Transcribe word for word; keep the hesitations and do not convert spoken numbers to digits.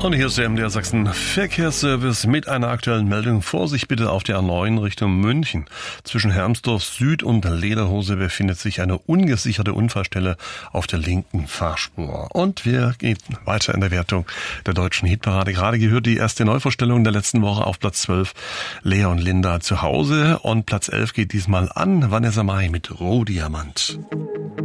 Und hier ist der M D R Sachsen Verkehrsservice mit einer aktuellen Meldung. Vorsicht bitte auf der A neun Richtung München. Zwischen Hermsdorf Süd und Lederhose befindet sich eine ungesicherte Unfallstelle auf der linken Fahrspur. Und wir gehen weiter in der Wertung der deutschen Hitparade. Gerade gehört die erste Neuvorstellung der letzten Woche auf Platz zwölf. Lea und Linda zu Hause. Und Platz elf geht diesmal an Vanessa Mai mit Rohdiamant.